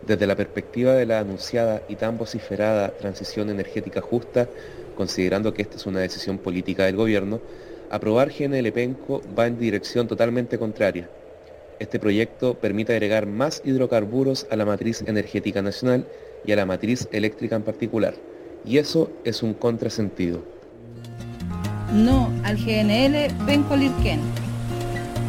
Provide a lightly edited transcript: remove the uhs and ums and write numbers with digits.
Desde la perspectiva de la anunciada y tan vociferada transición energética justa, considerando que esta es una decisión política del gobierno, aprobar GNL Penco va en dirección totalmente contraria. Este proyecto permite agregar más hidrocarburos a la matriz energética nacional y a la matriz eléctrica en particular, y eso es un contrasentido. No al GNL Penco Lirquén.